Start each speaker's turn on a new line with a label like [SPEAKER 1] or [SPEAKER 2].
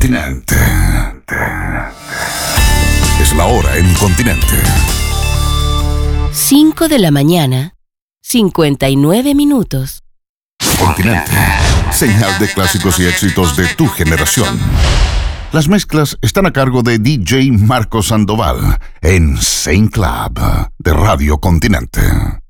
[SPEAKER 1] Continente. Es la hora en Continente.
[SPEAKER 2] 5 de la mañana, 59 minutos.
[SPEAKER 1] Continente. Señal de clásicos y éxitos de tu generación. Las mezclas están a cargo de DJ Marco Sandoval en Saint Club de Radio Continente.